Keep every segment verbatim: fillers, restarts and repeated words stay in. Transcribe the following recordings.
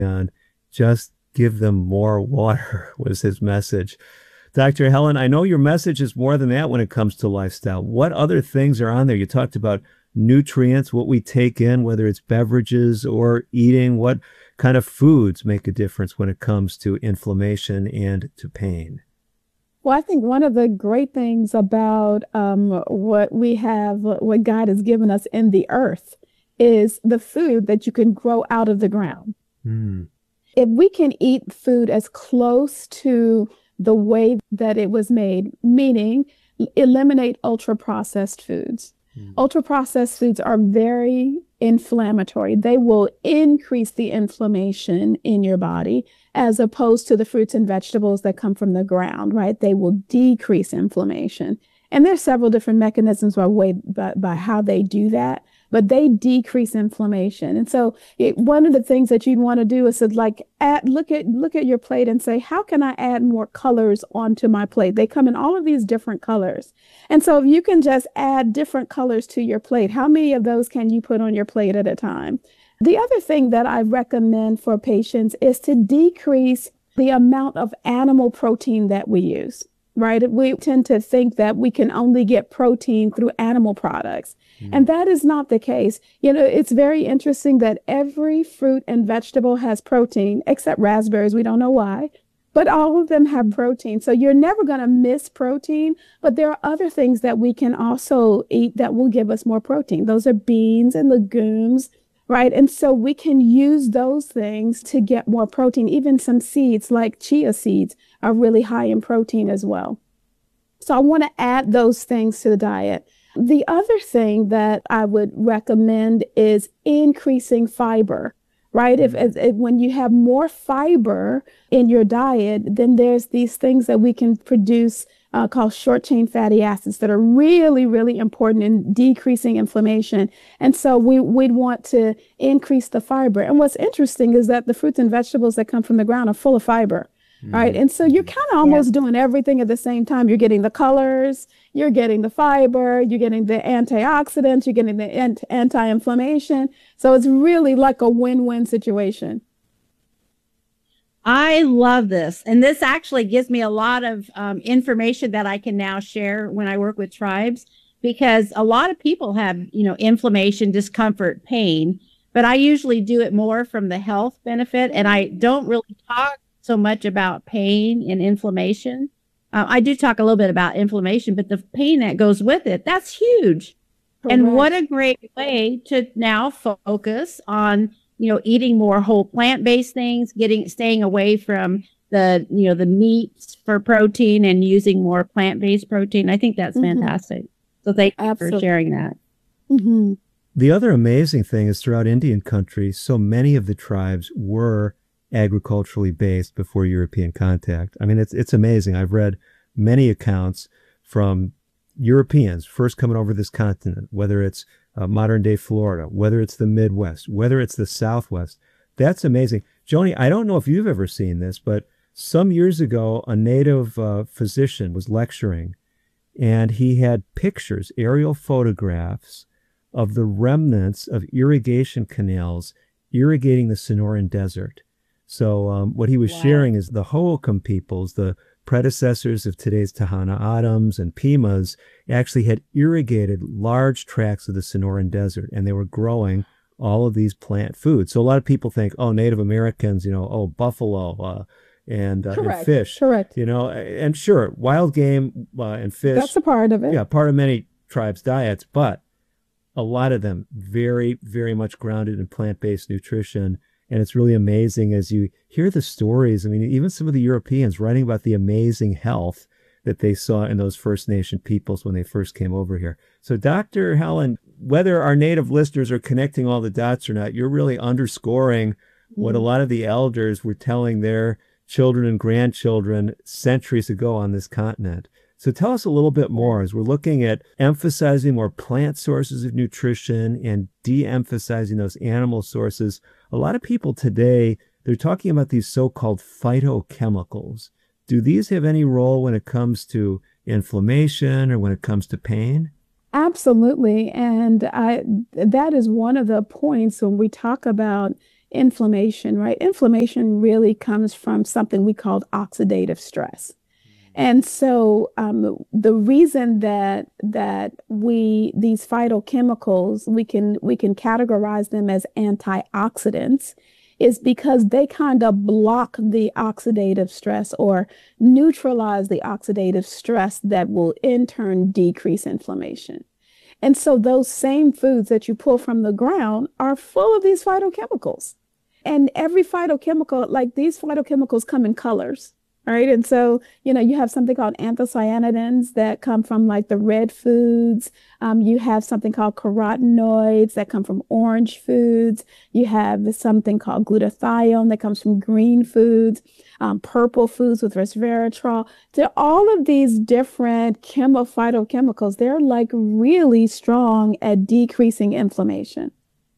and just give them more water was his message. Doctor Helen, I know your message is more than that when it comes to lifestyle. What other things are on there? You talked about nutrients, what we take in, whether it's beverages or eating. What kind of foods make a difference when it comes to inflammation and to pain? Well, I think one of the great things about um, what we have, what God has given us in the earth, is the food that you can grow out of the ground. Hmm. If we can eat food as close to the way that it was made, meaning eliminate ultra processed foods. Hmm. Ultra processed foods are very inflammatory. They will increase the inflammation in your body as opposed to the fruits and vegetables that come from the ground, right? They will decrease inflammation. And there's several different mechanisms by way by, by how they do that, but they decrease inflammation. And so it, one of the things that you'd want to do is to like add, look at look at your plate and say, how can I add more colors onto my plate? They come in all of these different colors. And so if you can just add different colors to your plate, how many of those can you put on your plate at a time? The other thing that I recommend for patients is to decrease the amount of animal protein that we use. Right? We tend to think that we can only get protein through animal products. Mm. And that is not the case. You know, it's very interesting that every fruit and vegetable has protein, except raspberries. We don't know why, but all of them have protein. So you're never going to miss protein, but there are other things that we can also eat that will give us more protein. Those are beans and legumes, right? And so we can use those things to get more protein. Even some seeds like chia seeds are really high in protein as well. So I want to add those things to the diet. The other thing that I would recommend is increasing fiber, right? If, if, if when you have more fiber in your diet, then there's these things that we can produce Uh, called short chain fatty acids that are really, really important in decreasing inflammation. And so we, we'd want to increase the fiber. And what's interesting is that the fruits and vegetables that come from the ground are full of fiber, mm-hmm. right? And so you're kind of almost yeah. doing everything at the same time. You're getting the colors, you're getting the fiber, you're getting the antioxidants, you're getting the ant- anti-inflammation. So it's really like a win-win situation. I love this. And this actually gives me a lot of um, information that I can now share when I work with tribes, because a lot of people have, you know, inflammation, discomfort, pain, but I usually do it more from the health benefit. And I don't really talk so much about pain and inflammation. Uh, I do talk a little bit about inflammation, but the pain that goes with it, that's huge. Correct. And what a great way to now focus on, you know, eating more whole plant-based things, getting, staying away from the, you know, the meats for protein and using more plant-based protein. I think that's mm-hmm. fantastic. So thank you Absolutely. for sharing that. Mm-hmm. The other amazing thing is throughout Indian country, so many of the tribes were agriculturally based before European contact. I mean, it's, it's amazing. I've read many accounts from Europeans first coming over this continent, whether it's Uh, modern day Florida, whether it's the Midwest, whether it's the Southwest. That's amazing. Joni, I don't know if you've ever seen this, but some years ago, a native uh, physician was lecturing, and he had pictures, aerial photographs of the remnants of irrigation canals irrigating the Sonoran Desert. So um, what he was wow. sharing is the Hohokam peoples, the predecessors of today's Tohono O'odhams and Pimas, actually had irrigated large tracts of the Sonoran Desert, and they were growing all of these plant foods. So a lot of people think, oh, Native Americans, you know, oh, buffalo uh, and, uh, and fish. Correct. You know, and sure, wild game uh, and fish. That's a part of it. Yeah, part of many tribes' diets, but a lot of them very, very much grounded in plant-based nutrition. And it's really amazing as you hear the stories. I mean, even some of the Europeans writing about the amazing health that they saw in those First Nation peoples when they first came over here. So Doctor Helen, whether our native listeners are connecting all the dots or not, you're really underscoring what a lot of the elders were telling their children and grandchildren centuries ago on this continent. So tell us a little bit more as we're looking at emphasizing more plant sources of nutrition and de-emphasizing those animal sources. A lot of people today, they're talking about these so-called phytochemicals. Do these have any role when it comes to inflammation or when it comes to pain? Absolutely. And I, that is one of the points when we talk about inflammation, right? Inflammation really comes from something we call oxidative stress. And so um, the reason that that we these phytochemicals we can we can categorize them as antioxidants is because they kind of block the oxidative stress or neutralize the oxidative stress that will in turn decrease inflammation. And so those same foods that you pull from the ground are full of these phytochemicals. And every phytochemical, like these phytochemicals come in colors. Right. And so, you know, you have something called anthocyanidins that come from like the red foods. Um, you have something called carotenoids that come from orange foods. You have something called glutathione that comes from green foods, um, purple foods with resveratrol. They're all of these different chemo phytochemicals. They're like really strong at decreasing inflammation.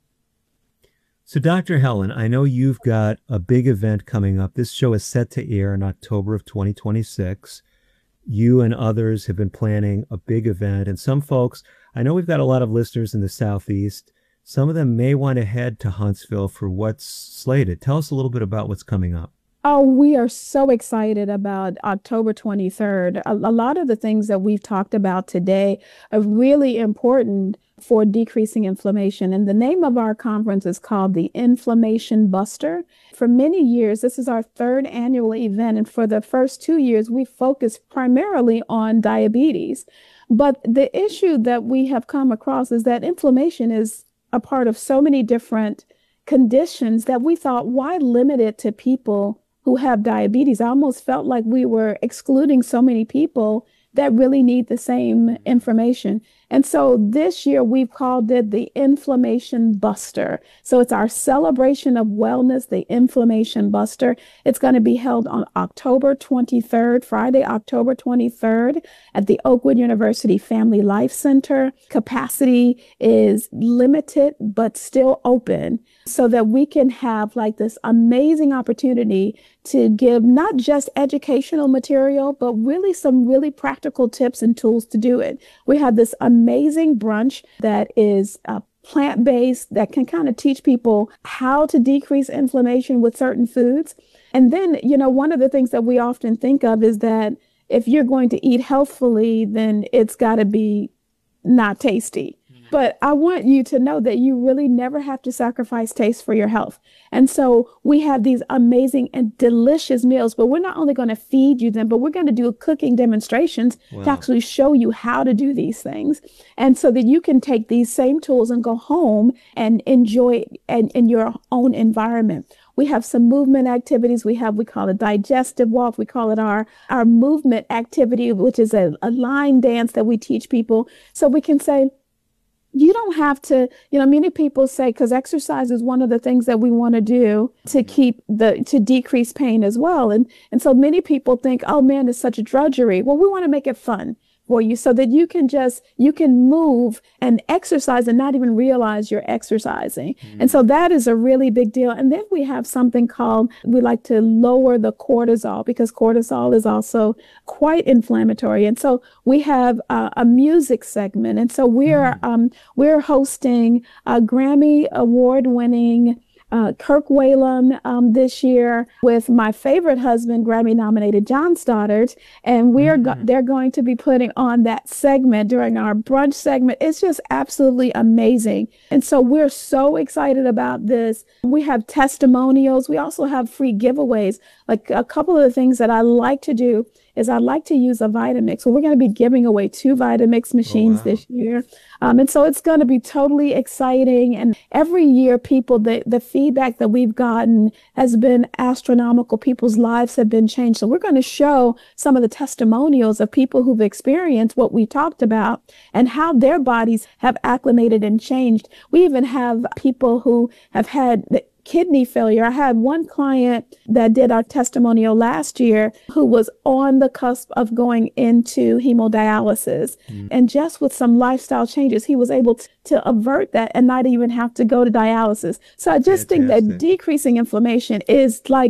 So, Doctor Helen, I know you've got a big event coming up. This show is set to air in October of twenty twenty-six. You and others have been planning a big event, and some folks, I know we've got a lot of listeners in the Southeast. Some of them may want to head to Huntsville for what's slated. Tell us a little bit about what's coming up. Oh, we are so excited about October twenty-third. A, a lot of the things that we've talked about today are really important for decreasing inflammation. And the name of our conference is called the Inflammation Buster. For many years, this is our third annual event. And for the first two years, we focused primarily on diabetes. But the issue that we have come across is that inflammation is a part of so many different conditions that we thought, why limit it to people who have diabetes? I almost felt like we were excluding so many people that really need the same information. And so this year we've called it the Inflammation Buster. So it's our celebration of wellness, the Inflammation Buster. It's going to be held on October twenty-third, Friday, October twenty-third at the Oakwood University Family Life Center. Capacity is limited, but still open so that we can have like this amazing opportunity to give not just educational material, but really some really practical tips and tools to do it. We have this amazing brunch that is uh, plant-based that can kind of teach people how to decrease inflammation with certain foods. And then, you know, one of the things that we often think of is that if you're going to eat healthfully, then it's got to be not tasty. But I want you to know that you really never have to sacrifice taste for your health. And so we have these amazing and delicious meals, but we're not only going to feed you them, but we're going to do cooking demonstrations wow. to actually show you how to do these things. And so that you can take these same tools and go home and enjoy it in, in your own environment. We have some movement activities. We have, we call it digestive walk. We call it our, our movement activity, which is a, a line dance that we teach people. So we can say, you don't have to, you know, many people say, because exercise is one of the things that we want to do to keep the, to decrease pain as well. And, and so many people think, oh man, it's such a drudgery. Well, we want to make it fun for you so that you can just, you can move and exercise and not even realize you're exercising. Mm. And so that is a really big deal. And then we have something called, we like to lower the cortisol because cortisol is also quite inflammatory. And so we have uh, a music segment. And so we're, mm. um, we're hosting a Grammy award winning Uh, Kirk Whalum um, this year with my favorite husband, Grammy-nominated John Stoddard, and we're mm-hmm. go- they're going to be putting on that segment during our brunch segment. It's just absolutely amazing, and so we're so excited about this. We have testimonials. We also have free giveaways. Like a couple of the things that I like to do is I like to use a Vitamix. So we're going to be giving away two Vitamix machines oh, wow. this year. Um, and so it's going to be totally exciting. And every year, people, the, the feedback that we've gotten has been astronomical. People's lives have been changed. So we're going to show some of the testimonials of people who've experienced what we talked about and how their bodies have acclimated and changed. We even have people who have had the kidney failure. I had one client that did our testimonial last year who was on the cusp of going into hemodialysis. Mm. And just with some lifestyle changes, he was able to, to avert that and not even have to go to dialysis. So I just Fantastic. think that decreasing inflammation is like,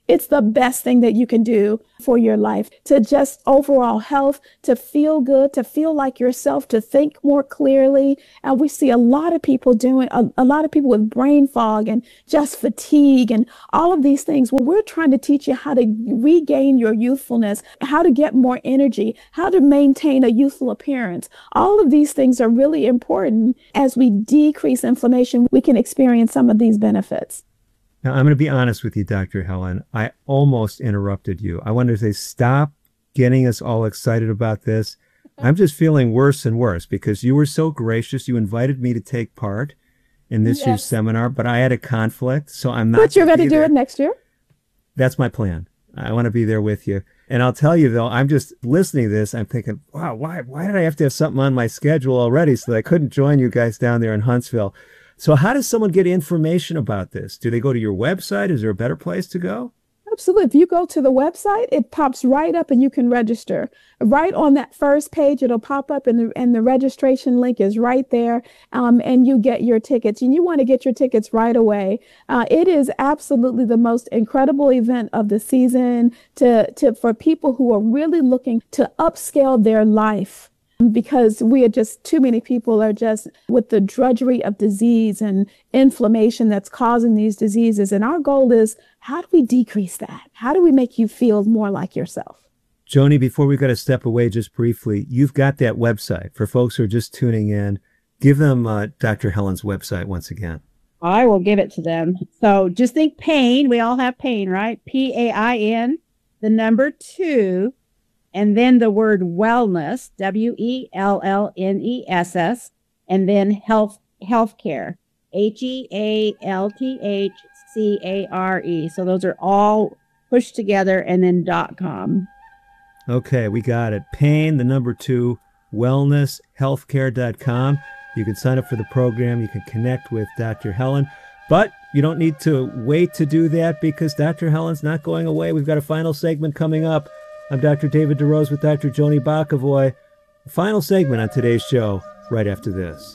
It's the best thing that you can do for your life, to just overall health, to feel good, to feel like yourself, to think more clearly. And we see a lot of people doing, a, a lot of people with brain fog and just fatigue and all of these things. Well, we're trying to teach you how to regain your youthfulness, how to get more energy, how to maintain a youthful appearance. All of these things are really important. As we decrease inflammation, we can experience some of these benefits. Now, I'm going to be honest with you, Doctor Helen. I almost interrupted you. I wanted to say, stop getting us all excited about this. I'm just feeling worse and worse because you were so gracious. You invited me to take part in this yes. year's seminar, but I had a conflict, so I'm not. But you're going to do it next year? That's my plan. I want to be there with you. And I'll tell you, though, I'm just listening to this. I'm thinking, wow, why, why did I have to have something on my schedule already so that I couldn't join you guys down there in Huntsville? So how does someone get information about this? Do they go to your website? Is there a better place to go? Absolutely. If you go to the website, it pops right up and you can register. Right on that first page, it'll pop up and the, and the registration link is right there. Um, and you get your tickets. And you want to get your tickets right away. Uh, it is absolutely the most incredible event of the season to, to for people who are really looking to upscale their life. Because we are just, too many people are just with the drudgery of disease and inflammation that's causing these diseases. And our goal is, how do we decrease that? How do we make you feel more like yourself? Joni, before we got to step away just briefly, you've got that website. For folks who are just tuning in, give them uh, Doctor Helen's website once again. I will give it to them. So just think pain. We all have pain, right? P A I N, the number two. And then the word wellness, W E L L N E S S, and then health, healthcare, H E A L T H C A R E. So those are all pushed together and then dot com. Okay, we got it. Pain, the number two, wellness, healthcare dot com. You can sign up for the program. You can connect with Doctor Helen. But you don't need to wait to do that because Doctor Helen's not going away. We've got a final segment coming up. I'm Doctor David DeRose with Doctor Joni Bokovoy. Final segment on today's show right after this.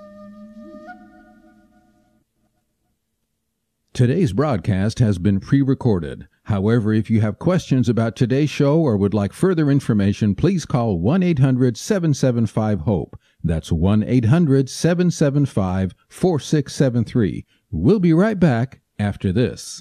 Today's broadcast has been pre-recorded. However, if you have questions about today's show or would like further information, please call one eight hundred seven seven five HOPE. That's one eight hundred seven seven five four six seven three. We'll be right back after this.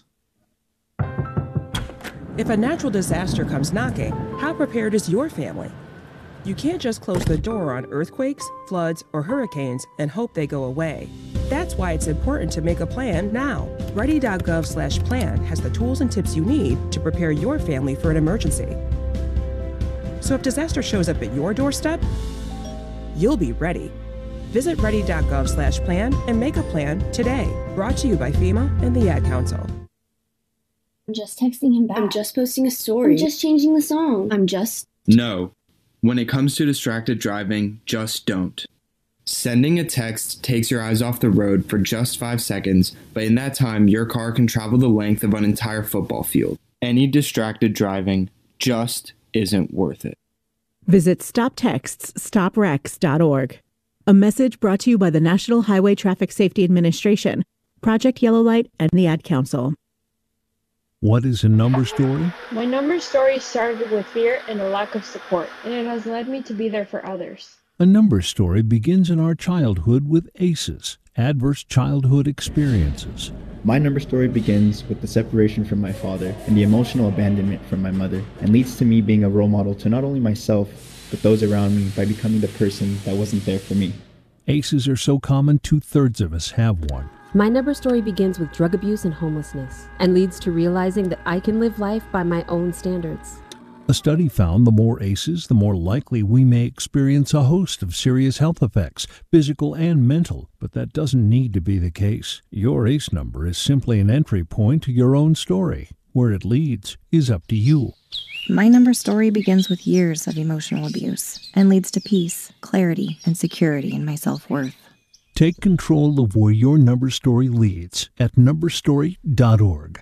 If a natural disaster comes knocking, how prepared is your family? You can't just close the door on earthquakes, floods, or hurricanes and hope they go away. That's why it's important to make a plan now. Ready dot gov slash plan has the tools and tips you need to prepare your family for an emergency. So if disaster shows up at your doorstep, you'll be ready. Visit ready dot gov slash plan and make a plan today. Brought to you by FEMA and the Ad Council. I'm just texting him back. I'm just posting a story. I'm just changing the song. I'm just... No. When it comes to distracted driving, just don't. Sending a text takes your eyes off the road for just five seconds, but in that time, your car can travel the length of an entire football field. Any distracted driving just isn't worth it. Visit stop texts stop wrecks dot org. A message brought to you by the National Highway Traffic Safety Administration, Project Yellow Light, and the Ad Council. What is a number story? My number story started with fear and a lack of support, and it has led me to be there for others. A number story begins in our childhood with A C Es, adverse childhood experiences. My number story begins with the separation from my father and the emotional abandonment from my mother, and leads to me being a role model to not only myself, but those around me by becoming the person that wasn't there for me. A C Es are so common, two-thirds of us have one. My number story begins with drug abuse and homelessness, and leads to realizing that I can live life by my own standards. A study found the more A C Es, the more likely we may experience a host of serious health effects, physical and mental, but that doesn't need to be the case. Your A C E number is simply an entry point to your own story. Where it leads is up to you. My number story begins with years of emotional abuse, and leads to peace, clarity, and security in my self-worth. Take control of where your number story leads at number story dot org.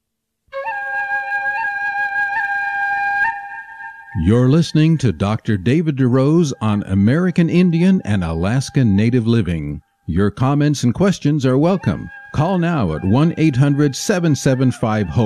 You're listening to Doctor David DeRose on American Indian and Alaska Native Living. Your comments and questions are welcome. Call now at one eight hundred seven seven five HOPE.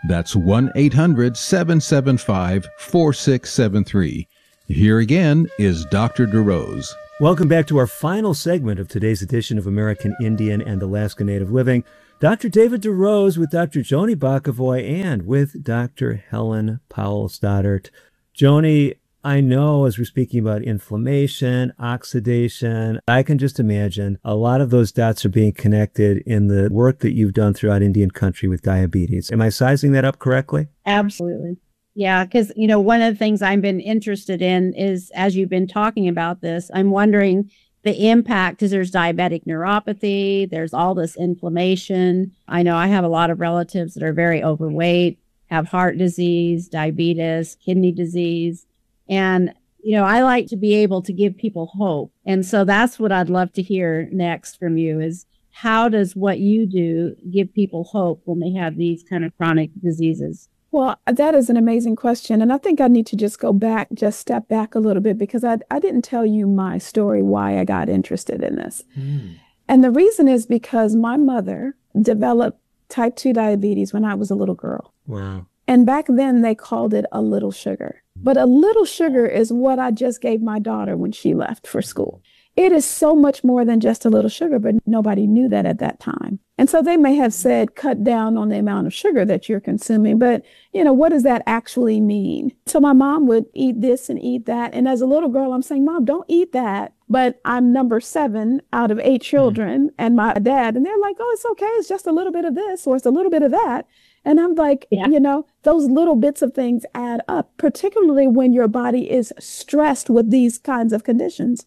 That's one eight hundred seven seven five four six seven three. Here again is Doctor DeRose. Welcome back to our final segment of today's edition of American Indian and Alaska Native Living. Doctor David DeRose with Doctor Joni Bokovoy and with Doctor Helen Powell Stoddart. Joni, I know as we're speaking about inflammation, oxidation, I can just imagine a lot of those dots are being connected in the work that you've done throughout Indian country with diabetes. Am I sizing that up correctly? Absolutely. Yeah, because, you know, one of the things I've been interested in is, as you've been talking about this, I'm wondering the impact, because there's diabetic neuropathy, there's all this inflammation. I know I have a lot of relatives that are very overweight, have heart disease, diabetes, kidney disease. And, you know, I like to be able to give people hope. And so that's what I'd love to hear next from you is how does what you do give people hope when they have these kind of chronic diseases? Well, that is an amazing question. And I think I need to just go back, just step back a little bit, because I, I didn't tell you my story, why I got interested in this. Mm. And the reason is because my mother developed type two diabetes when I was a little girl. Wow. And back then they called it a little sugar. But a little sugar is what I just gave my daughter when she left for school. It is so much more than just a little sugar, but nobody knew that at that time. And so they may have said, cut down on the amount of sugar that you're consuming. But, you know, what does that actually mean? So my mom would eat this and eat that. And as a little girl, I'm saying, Mom, don't eat that. But I'm number seven out of eight children mm-hmm. and my dad. And they're like, oh, it's okay. It's just a little bit of this or it's a little bit of that. And I'm like, yeah. you know, those little bits of things add up, particularly when your body is stressed with these kinds of conditions.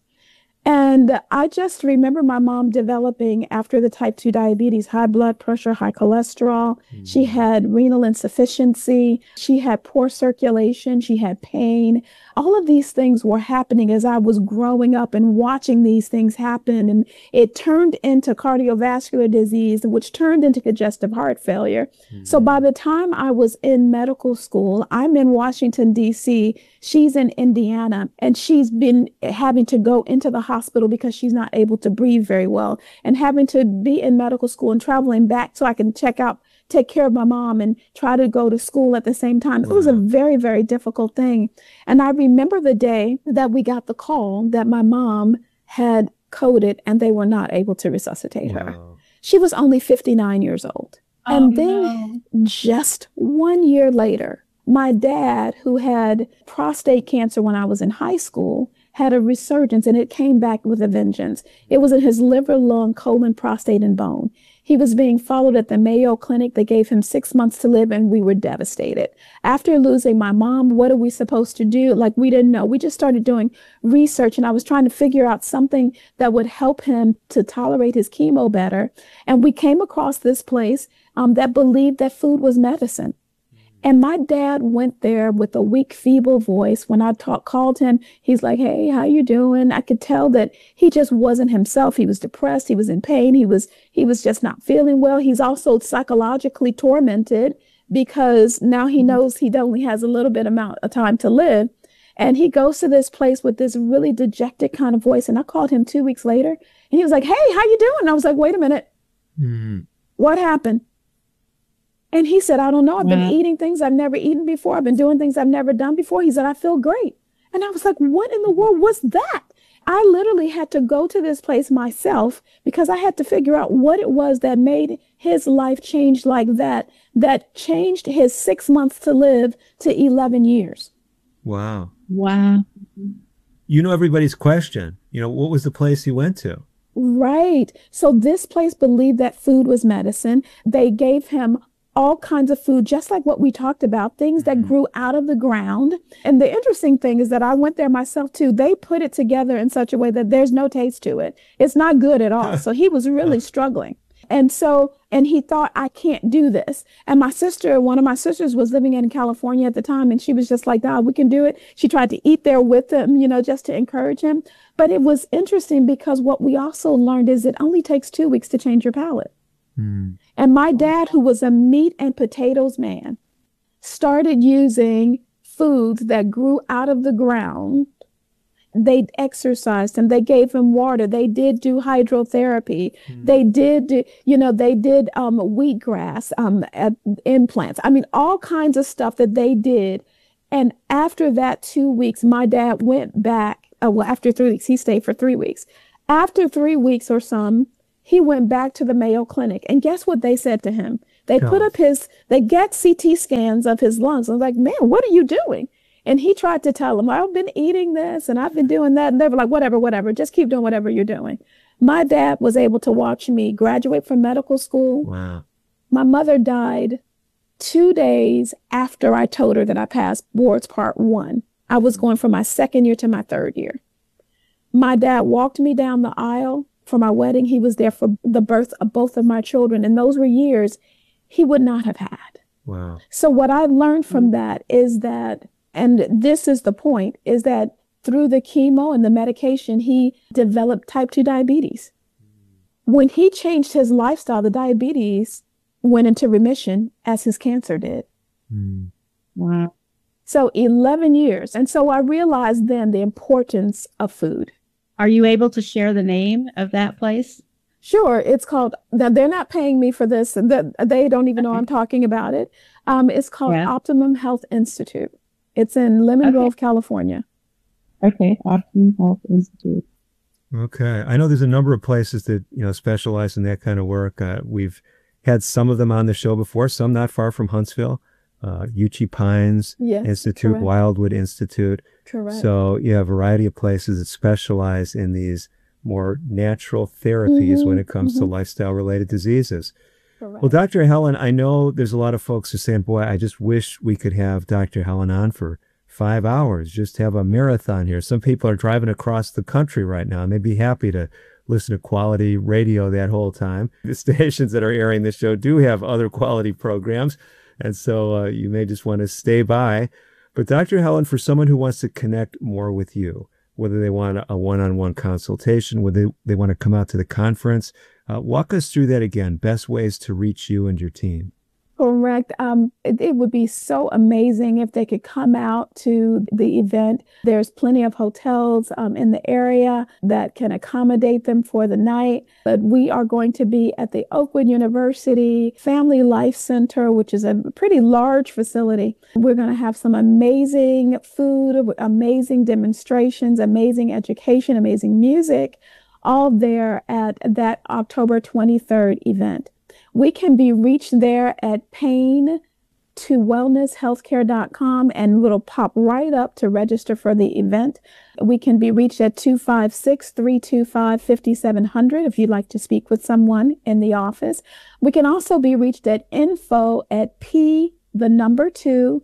And I just remember my mom developing, after the type two diabetes, high blood pressure, high cholesterol. Mm. She had renal insufficiency. She had poor circulation. She had pain. All of these things were happening as I was growing up and watching these things happen. And it turned into cardiovascular disease, which turned into congestive heart failure. Mm. So by the time I was in medical school, I'm in Washington, D C, she's in Indiana, and she's been having to go into the hospital because she's not able to breathe very well, and having to be in medical school and traveling back so I can check out, take care of my mom and try to go to school at the same time. Wow. It was a very, very difficult thing. And I remember the day that we got the call that my mom had coded and they were not able to resuscitate wow. her. She was only fifty-nine years old. Oh, and then no. just one year later, my dad, who had prostate cancer when I was in high school, had a resurgence, and it came back with a vengeance. It was in his liver, lung, colon, prostate, and bone. He was being followed at the Mayo Clinic. They gave him six months to live, and we were devastated. After losing my mom, what are we supposed to do? Like, we didn't know. We just started doing research, and I was trying to figure out something that would help him to tolerate his chemo better. And we came across this place um, that believed that food was medicine. And my dad went there with a weak, feeble voice. When I talk, called him, he's like, hey, how you doing? I could tell that he just wasn't himself. He was depressed. He was in pain. He was he was just not feeling well. He's also psychologically tormented because now he knows he only has a little bit amount of time to live. And he goes to this place with this really dejected kind of voice. And I called him two weeks later, and he was like, hey, how you doing? And I was like, wait a minute. Mm-hmm. What happened? And he said, I don't know. I've been mm-hmm. eating things I've never eaten before. I've been doing things I've never done before. He said, I feel great. And I was like, what in the world was that? I literally had to go to this place myself because I had to figure out what it was that made his life change like that, that changed his six months to live to eleven years. Wow. Wow. You know everybody's question. You know, what was the place he went to? Right. So this place believed that food was medicine. They gave him all kinds of food, just like what we talked about, things that grew out of the ground. And the interesting thing is that I went there myself too. They put it together in such a way that there's no taste to it. It's not good at all. So he was really struggling. And so, and he thought, I can't do this. And my sister, one of my sisters was living in California at the time, and she was just like, Dad, we can do it. She tried to eat there with him, you know, just to encourage him. But it was interesting because what we also learned is it only takes two weeks to change your palate. Mm. And my dad, who was a meat and potatoes man, started using foods that grew out of the ground they exercised him. They gave him water. They did do hydrotherapy. Mm. They did, do, you know, they did um, wheatgrass um, implants. I mean, all kinds of stuff that they did. And after that two weeks, my dad went back. Uh, well, after three weeks, he stayed for three weeks. After three weeks or some, he went back to the Mayo Clinic. And guess what they said to him? They no. put up his, they get C T scans of his lungs. I was like, man, what are you doing? And he tried to tell them, I've been eating this and I've been doing that. And they were like, whatever, whatever, just keep doing whatever you're doing. My dad was able to watch me graduate from medical school. Wow. My mother died two days after I told her that I passed boards part one. I was going from my second year to my third year. My dad walked me down the aisle for my wedding. He was there for the birth of both of my children. And those were years he would not have had. Wow. So what I learned from that is that, and this is the point, is that through the chemo and the medication, he developed type two diabetes. When he changed his lifestyle, the diabetes went into remission as his cancer did. Mm. Wow. So eleven years. And so I realized then the importance of food. Are you able to share the name of that place? Sure. It's called, they're not paying me for this. They don't even know I'm talking about it. Um, it's called yeah. Optimum Health Institute. It's in Lemon okay. Grove, California. Okay. Optimum Health Institute. Okay. I know there's a number of places that, you know, specialize in that kind of work. Uh, we've had some of them on the show before, some not far from Huntsville. Uh, Uchee Pines yes, Institute, correct. Wildwood Institute. Correct. So you have a variety of places that specialize in these more natural therapies mm-hmm, when it comes mm-hmm. to lifestyle-related diseases. Correct. Well, Doctor Helen, I know there's a lot of folks who are saying, boy, I just wish we could have Doctor Helen on for five hours, just have a marathon here. Some people are driving across the country right now, and they'd be happy to listen to quality radio that whole time. The stations that are airing this show do have other quality programs, and so uh, you may just want to stay by. But Doctor Helen, for someone who wants to connect more with you, whether they want a one-on-one consultation, whether they, they want to come out to the conference, uh, walk us through that again, best ways to reach you and your team. Correct. Um, it, it would be so amazing if they could come out to the event. There's plenty of hotels um, in the area that can accommodate them for the night. But we are going to be at the Oakwood University Family Life Center, which is a pretty large facility. We're going to have some amazing food, amazing demonstrations, amazing education, amazing music, all there at that October twenty-third event. We can be reached there at pain to wellness healthcare dot com, and it'll pop right up to register for the event. We can be reached at two five six, three two five, five seven zero zero if you'd like to speak with someone in the office. We can also be reached at info at p, the number two,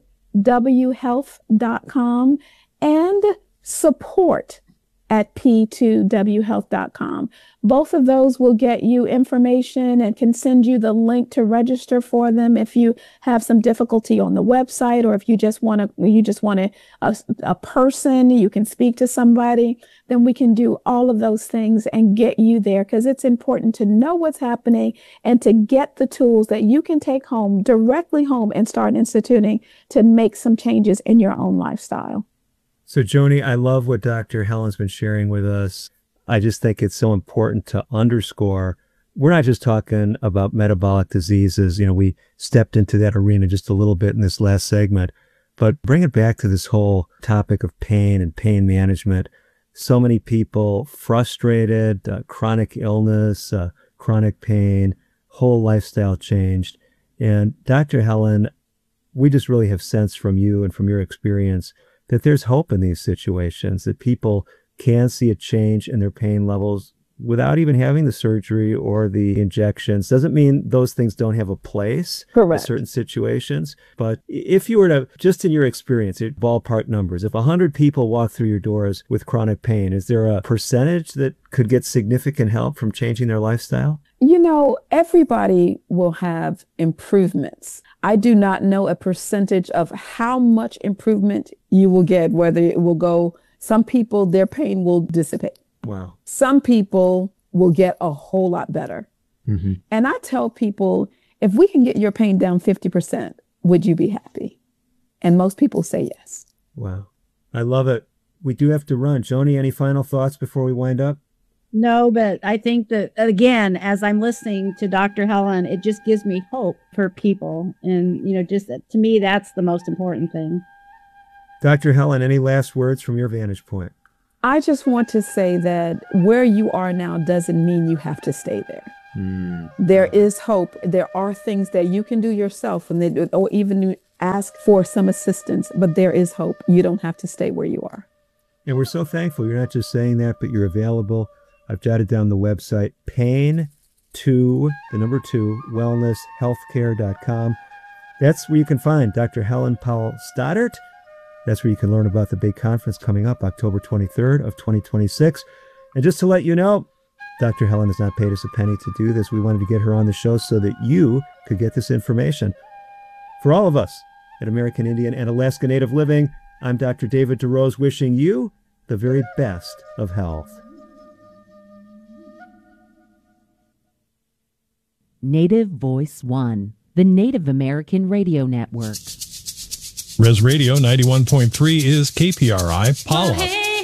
w health dot com, and support at p two w health dot com. Both of those will get you information and can send you the link to register for them if you have some difficulty on the website, or if you just want to, you just want a, a, a person, you can speak to somebody, then we can do all of those things and get you there, because it's important to know what's happening and to get the tools that you can take home, directly home, and start instituting to make some changes in your own lifestyle. So, Joni, I love what Doctor Helen's been sharing with us. I just think it's so important to underscore, we're not just talking about metabolic diseases. You know, we stepped into that arena just a little bit in this last segment, but bring it back to this whole topic of pain and pain management. So many people frustrated, uh, chronic illness, uh, chronic pain, whole lifestyle changed. And Doctor Helen, we just really have sensed from you and from your experience that there's hope in these situations, that people can see a change in their pain levels without even having the surgery or the injections. Doesn't mean those things don't have a place Correct. in certain situations. But if you were to, just in your experience, ballpark numbers, if one hundred people walk through your doors with chronic pain, is there a percentage that could get significant help from changing their lifestyle? You know, everybody will have improvements. I do not know a percentage of how much improvement you will get, whether it will go, some people, their pain will dissipate. Wow. Some people will get a whole lot better. Mm-hmm. And I tell people, if we can get your pain down fifty percent, would you be happy? And most people say yes. Wow. I love it. we do have to run. Joni, any final thoughts before we wind up? No, but I think that, again, as I'm listening to Doctor Helen, it just gives me hope for people. And, you know, just to me, that's the most important thing. Doctor Helen, any last words from your vantage point? I just want to say that where you are now doesn't mean you have to stay there. Mm. There is hope. There are things that you can do yourself, and they, or even ask for some assistance, but there is hope. You don't have to stay where you are. And we're so thankful. You're not just saying that, but you're available. I've jotted down the website, pain two, the number two, wellness healthcare dot com. That's where you can find Doctor Helen Powell Stoddart. That's where you can learn about the big conference coming up October twenty-third of twenty twenty-six. And just to let you know, Doctor Helen has not paid us a penny to do this. We wanted to get her on the show so that you could get this information. For all of us at American Indian and Alaska Native Living, I'm Doctor David DeRose, wishing you the very best of health. Native Voice One, the Native American Radio Network. Res Radio ninety-one point three is K P R I, Paula.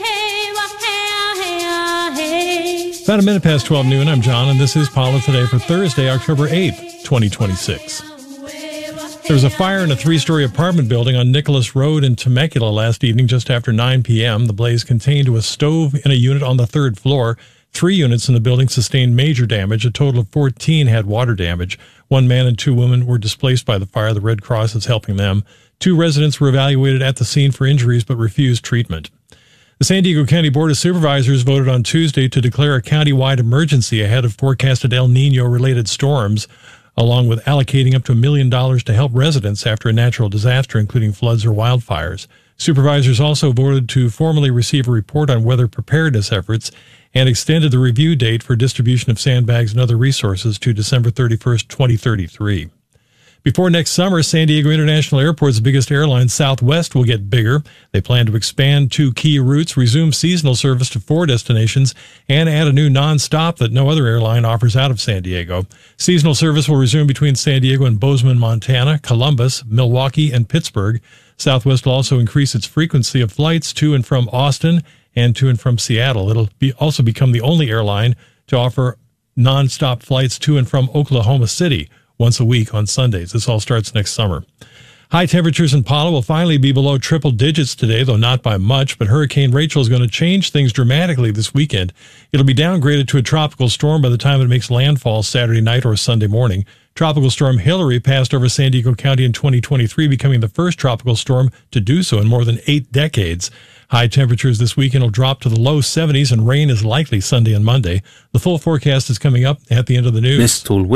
About a minute past twelve noon, I'm John, and this is Paula Today for Thursday, October eighth, twenty twenty-six. There was a fire in a three-story apartment building on Nicholas Road in Temecula last evening just after nine p.m. The blaze contained to a stove in a unit on the third floor. Three units in the building sustained major damage. A total of fourteen had water damage. One man and two women were displaced by the fire. The Red Cross is helping them. Two residents were evaluated at the scene for injuries but refused treatment. The San Diego County Board of Supervisors voted on Tuesday to declare a countywide emergency ahead of forecasted El Nino-related storms, along with allocating up to a million dollars to help residents after a natural disaster, including floods or wildfires. Supervisors also voted to formally receive a report on weather preparedness efforts and extended the review date for distribution of sandbags and other resources to December thirty-first, twenty thirty-three. Before next summer, San Diego International Airport's biggest airline, Southwest, will get bigger. They plan to expand two key routes, resume seasonal service to four destinations, and add a new nonstop that no other airline offers out of San Diego. Seasonal service will resume between San Diego and Bozeman, Montana, Columbus, Milwaukee, and Pittsburgh. Southwest will also increase its frequency of flights to and from Austin and to and from Seattle. It'll be also become the only airline to offer nonstop flights to and from Oklahoma City once a week on Sundays. This all starts next summer. High temperatures in Paula will finally be below triple digits today, though not by much, but Hurricane Rachel is going to change things dramatically this weekend. It'll be downgraded to a tropical storm by the time it makes landfall Saturday night or Sunday morning. Tropical Storm Hillary passed over San Diego County in twenty twenty-three, becoming the first tropical storm to do so in more than eight decades. High temperatures this weekend will drop to the low seventies, and rain is likely Sunday and Monday. The full forecast is coming up at the end of the news.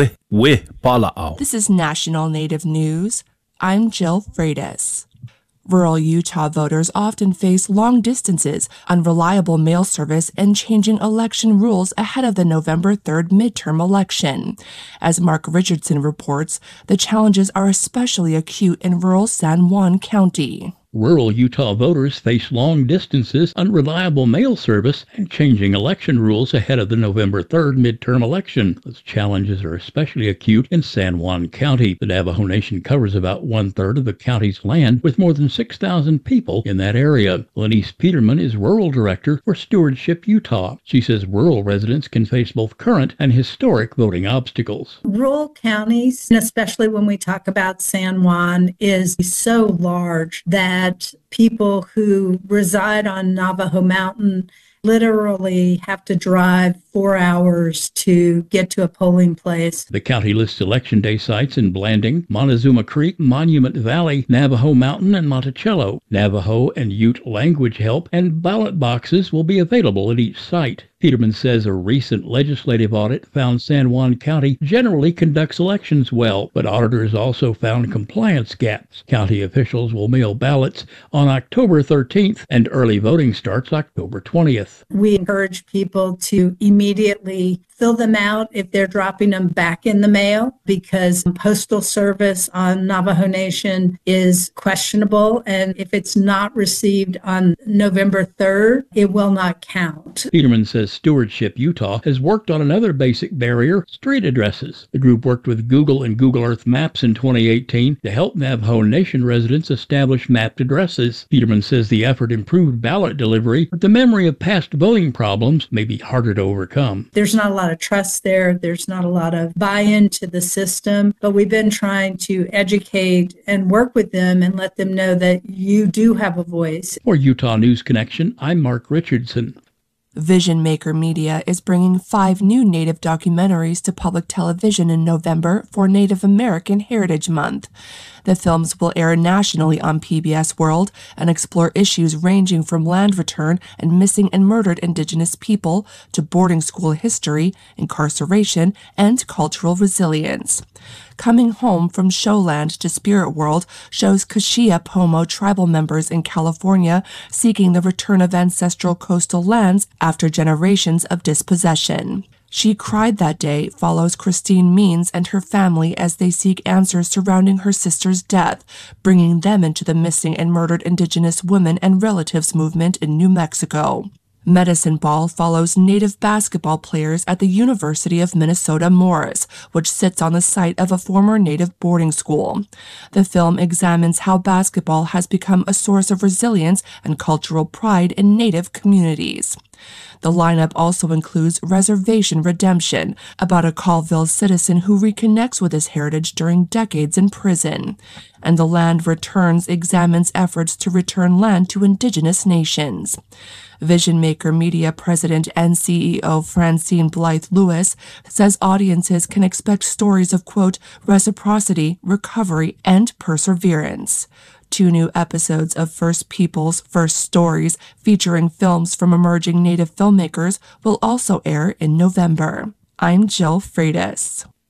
This is National Native News. I'm Jill Freitas. Rural Utah voters often face long distances, unreliable mail service, and changing election rules ahead of the November third midterm election. As Mark Richardson reports, the challenges are especially acute in rural San Juan County. Rural Utah voters face long distances, unreliable mail service, and changing election rules ahead of the November third midterm election. Those challenges are especially acute in San Juan County. The Navajo Nation covers about one-third of the county's land, with more than six thousand people in that area. Lenise Peterman is Rural Director for Stewardship Utah. She says rural residents can face both current and historic voting obstacles. Rural counties, and especially when we talk about San Juan, is so large that that people who reside on Navajo Mountain literally have to drive four hours to get to a polling place. The county lists election day sites in Blanding, Montezuma Creek, Monument Valley, Navajo Mountain, and Monticello. Navajo and Ute language help and ballot boxes will be available at each site. Peterman says a recent legislative audit found San Juan County generally conducts elections well, but auditors also found compliance gaps. County officials will mail ballots on October thirteenth, and early voting starts October twentieth. We encourage people to immediately immediately fill them out if they're dropping them back in the mail, because postal service on Navajo Nation is questionable. And if it's not received on November third, it will not count. Peterman says Stewardship Utah has worked on another basic barrier, street addresses. The group worked with Google and Google Earth Maps in twenty eighteen to help Navajo Nation residents establish mapped addresses. Peterman says the effort improved ballot delivery, but the memory of past voting problems may be harder to overcome. There's not a lot of trust there. There's not a lot of buy-in to the system, but we've been trying to educate and work with them and let them know that you do have a voice. For Utah News Connection, I'm Mark Richardson. Vision Maker Media is bringing five new Native documentaries to public television in November for Native American Heritage Month. The films will air nationally on P B S World and explore issues ranging from land return and missing and murdered Indigenous people to boarding school history, incarceration, and cultural resilience. Coming Home from Showland to Spirit World shows Kashia Pomo tribal members in California seeking the return of ancestral coastal lands after generations of dispossession. She Cried That Day follows Christine Means and her family as they seek answers surrounding her sister's death, bringing them into the missing and murdered Indigenous women and relatives movement in New Mexico. Medicine Ball follows Native basketball players at the University of Minnesota Morris, which sits on the site of a former Native boarding school. The film examines how basketball has become a source of resilience and cultural pride in Native communities. The lineup also includes Reservation Redemption, about a Colville citizen who reconnects with his heritage during decades in prison. And The Land Returns examines efforts to return land to Indigenous nations. Vision Maker Media President and C E O Francine Blythe Lewis says audiences can expect stories of, quote, reciprocity, recovery, and perseverance. Two new episodes of First Peoples, First Stories, featuring films from emerging Native filmmakers, will also air in November. I'm Jill Freitas.